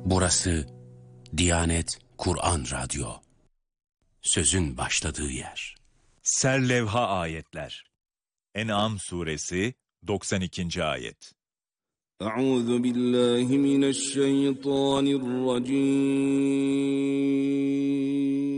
Burası Diyanet Kur'an Radyo. Sözün başladığı yer. Serlevha ayetler. En'am suresi 92. ayet. Euzu billahi mineşşeytanirracim.